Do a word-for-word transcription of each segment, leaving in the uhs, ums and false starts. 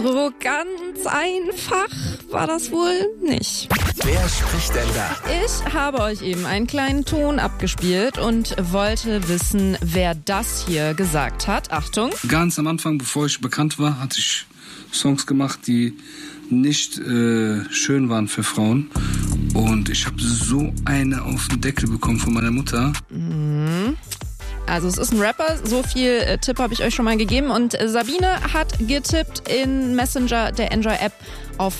So ganz einfach war das wohl nicht. Wer spricht denn da? Ich habe euch eben einen kleinen Ton abgespielt und wollte wissen, wer das hier gesagt hat. Achtung. Ganz am Anfang, bevor ich bekannt war, hatte ich Songs gemacht, die nicht äh, schön waren für Frauen. Und ich habe so eine auf den Deckel bekommen von meiner Mutter. Mhm. Also es ist ein Rapper, so viel äh, Tipp habe ich euch schon mal gegeben. Und äh, Sabine hat getippt in Messenger der Enjoy-App auf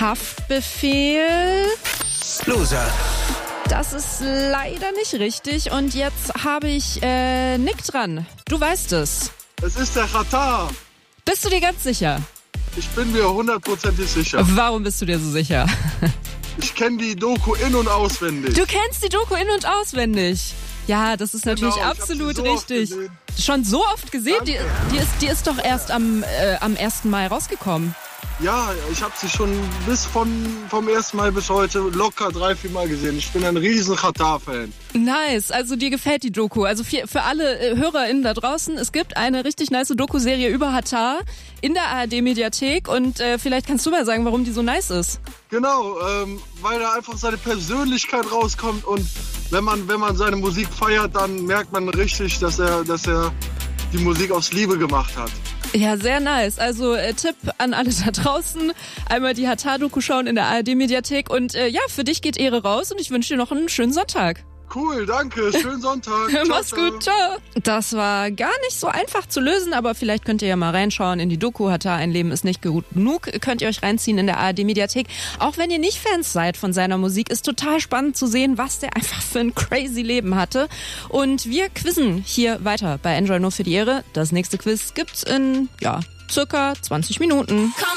Haftbefehl. Loser. Das ist leider nicht richtig. Und jetzt habe ich äh, Nick dran. Du weißt es. Es ist der Katar. Bist du dir ganz sicher? Ich bin mir hundertprozentig sicher. Warum bist du dir so sicher? Ich kenne die Doku in- und auswendig. Du kennst die Doku in- und auswendig. Ja, das ist natürlich Genau, absolut so richtig. Schon so oft gesehen? Die, die, ist, die ist doch erst am, äh, am ersten Mai rausgekommen. Ja, ich habe sie schon bis von, vom ersten Mal bis heute locker drei, vier Mal gesehen. Ich bin ein riesen Katar-Fan. Nice, also dir gefällt die Doku. Also für, für alle äh, HörerInnen da draußen, es gibt eine richtig nice Doku-Serie über Katar in der A R D-Mediathek und äh, vielleicht kannst du mal sagen, warum die so nice ist. Genau, ähm, weil da einfach seine Persönlichkeit rauskommt und wenn man, wenn man seine Musik feiert, dann merkt man richtig, dass er, dass er die Musik aus Liebe gemacht hat. Ja, sehr nice. Also äh, Tipp an alle da draußen, einmal die Katar-Doku schauen in der A R D-Mediathek und äh, ja, für dich geht Ehre raus und ich wünsche dir noch einen schönen Sonntag. Cool, danke. Schönen Sonntag. Ciao, Mach's ciao. gut, ciao. Das war gar nicht so einfach zu lösen, aber vielleicht könnt ihr ja mal reinschauen in die Doku. Katar, ein Leben ist nicht gut genug. Könnt ihr euch reinziehen in der A R D-Mediathek. Auch wenn ihr nicht Fans seid von seiner Musik, ist total spannend zu sehen, was der einfach für ein crazy Leben hatte. Und wir quizzen hier weiter bei Enjoy nur für die Ehre. Das nächste Quiz gibt's in, ja, circa zwanzig Minuten.